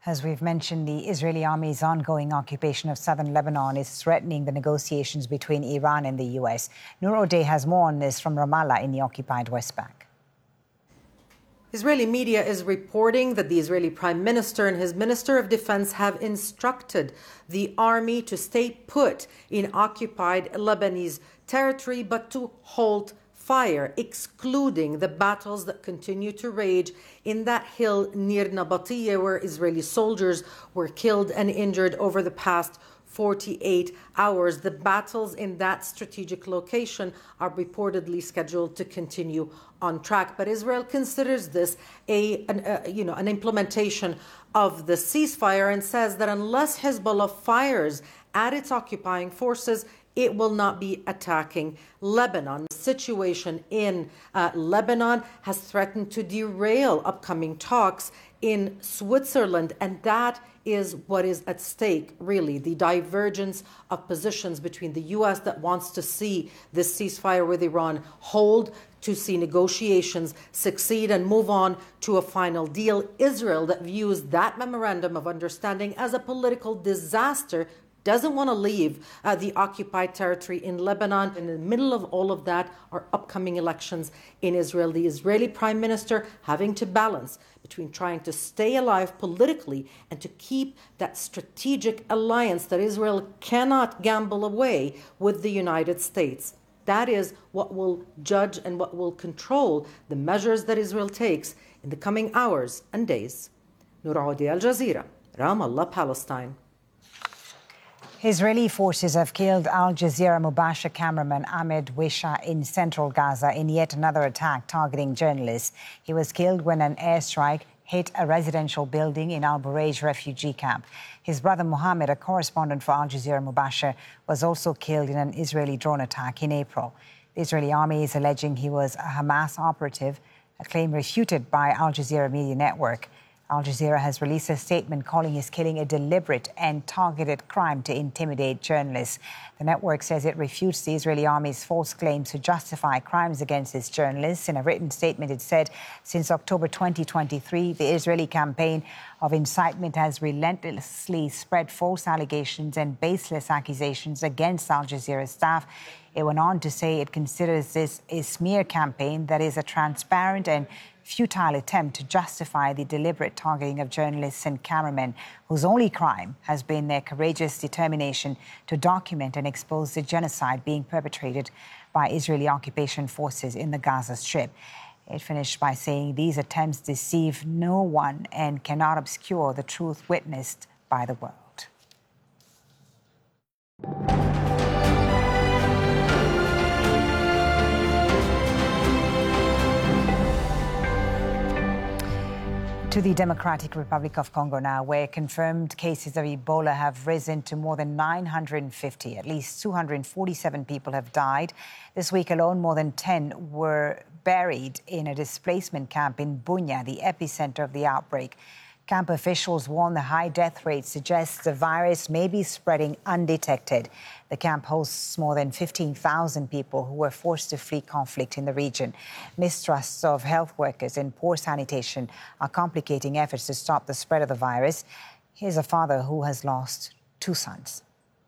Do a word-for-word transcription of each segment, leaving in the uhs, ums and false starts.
As we've mentioned, the Israeli army's ongoing occupation of southern Lebanon is threatening the negotiations between Iran and the U S. Noor O'Day has more on this from Ramallah in the occupied West Bank. Israeli media is reporting that the Israeli Prime Minister and his Minister of Defense have instructed the army to stay put in occupied Lebanese territory, but to halt fire, excluding the battles that continue to rage in that hill near Nabatiyeh, where Israeli soldiers were killed and injured over the past forty-eight hours. The battles in that strategic location are reportedly scheduled to continue on track. But Israel considers this a, an, a you know, an implementation of the ceasefire and says that unless Hezbollah fires at its occupying forces, it will not be attacking Lebanon. The situation in uh, Lebanon has threatened to derail upcoming talks in Switzerland, and that is what is at stake, really, the divergence of positions between the U S that wants to see this ceasefire with Iran hold, to see negotiations succeed and move on to a final deal. Israel, that views that memorandum of understanding as a political disaster, doesn't want to leave uh, the occupied territory in Lebanon. In the middle of all of that are upcoming elections in Israel. The Israeli Prime Minister having to balance between trying to stay alive politically and to keep that strategic alliance that Israel cannot gamble away with the United States. That is what will judge and what will control the measures that Israel takes in the coming hours and days. Noor O'Day, Al Jazeera, Ramallah, Palestine. Israeli forces have killed Al Jazeera Mubasher cameraman Ahmed Wisha in central Gaza in yet another attack targeting journalists. He was killed when an airstrike hit a residential building in Al Bureij refugee camp. His brother Mohammed, a correspondent for Al Jazeera Mubasher, was also killed in an Israeli drone attack in April. The Israeli army is alleging he was a Hamas operative, a claim refuted by Al Jazeera Media Network. Al Jazeera has released a statement calling his killing a deliberate and targeted crime to intimidate journalists. The network says it refutes the Israeli army's false claims to justify crimes against its journalists. In a written statement, it said, since October twenty twenty-three, the Israeli campaign of incitement has relentlessly spread false allegations and baseless accusations against Al Jazeera staff. It went on to say it considers this a smear campaign that is a transparent and futile attempt to justify the deliberate targeting of journalists and cameramen whose only crime has been their courageous determination to document and expose the genocide being perpetrated by Israeli occupation forces in the Gaza Strip. It finished by saying these attempts deceive no one and cannot obscure the truth witnessed by the world. To the Democratic Republic of Congo now, where confirmed cases of Ebola have risen to more than nine hundred fifty. At least two hundred forty-seven people have died. This week alone, more than ten were buried in a displacement camp in Bunia, the epicenter of the outbreak. Camp officials warn the high death rate suggests the virus may be spreading undetected. The camp hosts more than fifteen thousand people who were forced to flee conflict in the region. Mistrusts of health workers and poor sanitation are complicating efforts to stop the spread of the virus. Here's a father who has lost two sons.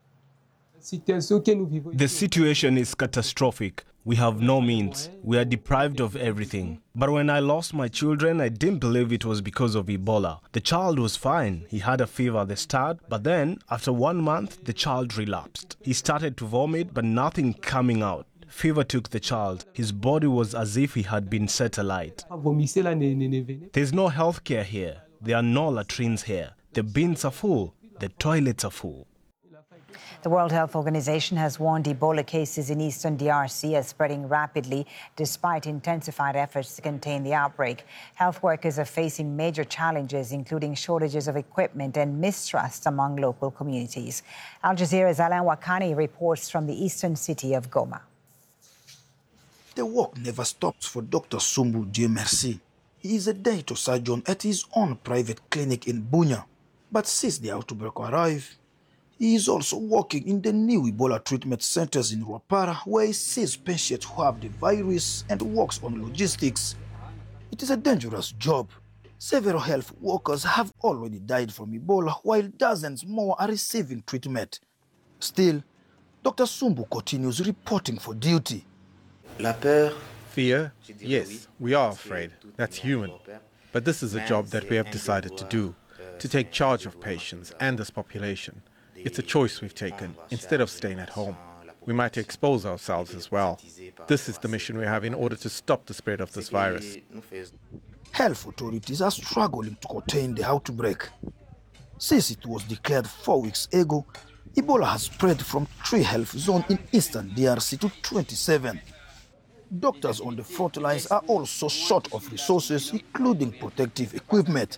The situation is catastrophic. We have no means. We are deprived of everything. But when I lost my children, I didn't believe it was because of Ebola. The child was fine. He had a fever at the start, but then, after one month, the child relapsed. He started to vomit, but nothing coming out. Fever took the child. His body was as if he had been set alight. There's no health care here. There are no latrines here. The bins are full. The toilets are full. The World Health Organization has warned Ebola cases in eastern D R C are spreading rapidly despite intensified efforts to contain the outbreak. Health workers are facing major challenges, including shortages of equipment and mistrust among local communities. Al Jazeera's Alain Wakani reports from the eastern city of Goma. The work never stops for Doctor Sumbu Dieu Merci. He is a dental surgeon at his own private clinic in Bunia. But since the outbreak arrived, he is also working in the new Ebola treatment centers in Rwapara, where he sees patients who have the virus and works on logistics. It is a dangerous job, Several health workers have already died from Ebola, while dozens more are receiving treatment. Still, Doctor Sumbu continues reporting for duty. Fear? Yes, we are afraid. That's human. But this is a job that we have decided to do, to take charge of patients and this population. It's a choice we've taken, instead of staying at home. We might expose ourselves as well. This is the mission we have in order to stop the spread of this virus. Health authorities are struggling to contain the outbreak. Since it was declared four weeks ago, Ebola has spread from three health zones in eastern D R C to twenty-seven. Doctors on the front lines are also short of resources, including protective equipment.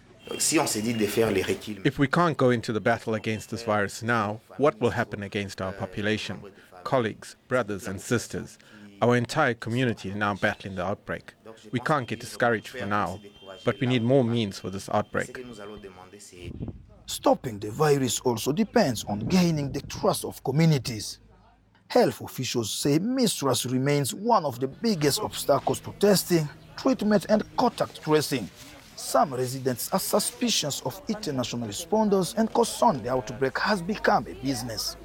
If we can't go into the battle against this virus now, what will happen against our population, colleagues, brothers and sisters? Our entire community is now battling the outbreak. We can't get discouraged for now, but we need more means for this outbreak. Stopping the virus also depends on gaining the trust of communities. Health officials say mistrust remains one of the biggest obstacles to testing, treatment and contact tracing. Some residents are suspicious of international responders and concerned the outbreak has become a business.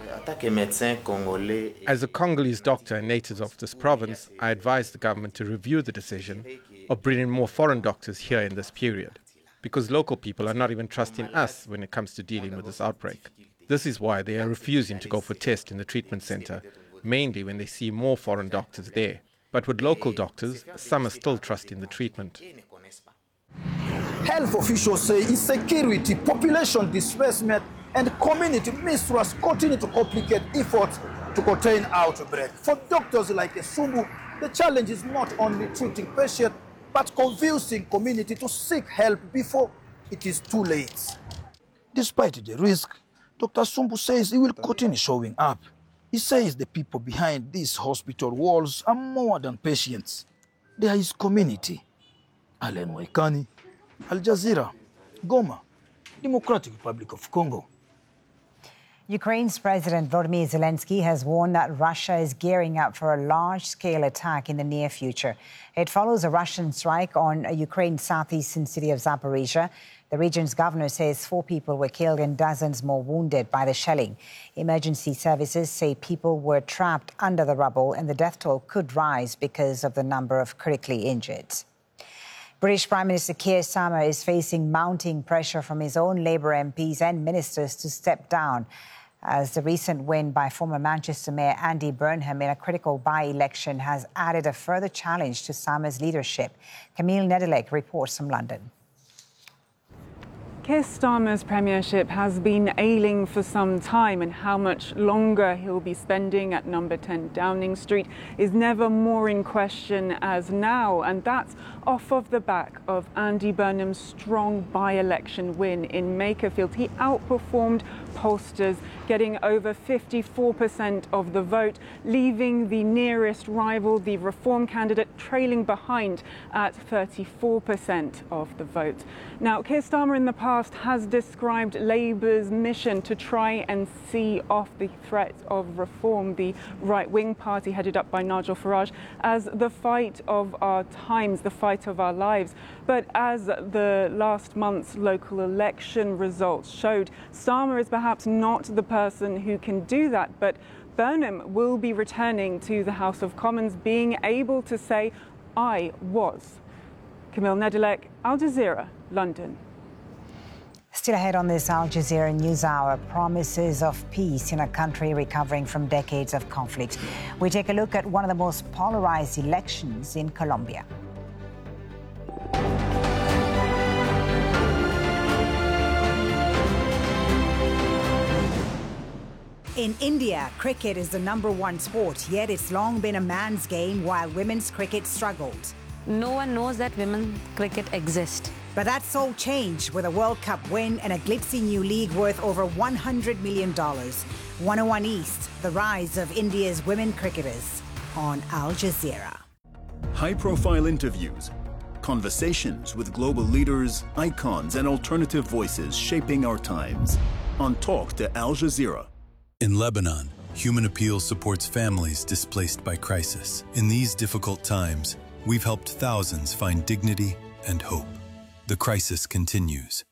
As a Congolese doctor and native of this province, I advise the government to review the decision of bringing more foreign doctors here in this period, because local people are not even trusting us when it comes to dealing with this outbreak. This is why they are refusing to go for tests in the treatment center, mainly when they see more foreign doctors there. But with local doctors, some are still trusting the treatment. Health officials say insecurity, population displacement, and community mistrust continue to complicate efforts to contain outbreak. For doctors like Sumbu, the challenge is not only treating patients, but convincing community to seek help before it is too late. Despite the risk, Doctor Sumbu says he will continue showing up. He says the people behind these hospital walls are more than patients. They are his community. Alain Waikani, Al Jazeera, Goma, Democratic Republic of Congo. Ukraine's President Volodymyr Zelensky has warned that Russia is gearing up for a large-scale attack in the near future. It follows a Russian strike on Ukraine's southeastern city of Zaporizhia. The region's governor says four people were killed and dozens more wounded by the shelling. Emergency services say people were trapped under the rubble and the death toll could rise because of the number of critically injured. British Prime Minister Keir Starmer is facing mounting pressure from his own Labour M Ps and ministers to step down, as the recent win by former Manchester Mayor Andy Burnham in a critical by-election has added a further challenge to Starmer's leadership. Camille Nedelec reports from London. Keir Starmer's premiership has been ailing for some time, and how much longer he'll be spending at number ten Downing Street is never more in question as now, and that's off of the back of Andy Burnham's strong by-election win in Makerfield. He outperformed pollsters, getting over fifty-four percent of the vote, leaving the nearest rival, the Reform candidate, trailing behind at thirty-four percent of the vote. Now, Keir Starmer in the past has described Labour's mission to try and see off the threat of Reform, the right-wing party headed up by Nigel Farage, as the fight of our times, the fight of our lives. But as the last month's local election results showed, Starmer is perhaps not the person who can do that, but Burnham will be returning to the House of Commons being able to say, I was. Camille Nedelec, Al Jazeera, London. Still ahead on this Al Jazeera News Hour, promises of peace in a country recovering from decades of conflict. We take a look at one of the most polarized elections in Colombia. In India, cricket is the number one sport, yet it's long been a man's game while women's cricket struggled. No one knows that women's cricket exists. But that's all changed with a World Cup win and a glitzy new league worth over one hundred million dollars. one oh one East, the rise of India's women cricketers on Al Jazeera. High-profile interviews, conversations with global leaders, icons, and alternative voices shaping our times. On Talk to Al Jazeera. In Lebanon, Human Appeal supports families displaced by crisis. In these difficult times, we've helped thousands find dignity and hope. The crisis continues.